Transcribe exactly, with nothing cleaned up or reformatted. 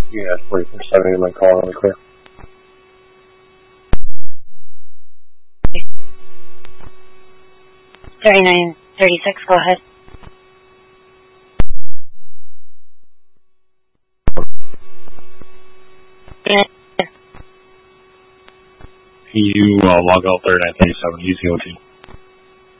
Yeah, forty-four seventy, my call really clear. thirty-nine thirty-six, go ahead. Can you uh, log out thirty-nine thirty-seven, easy O T?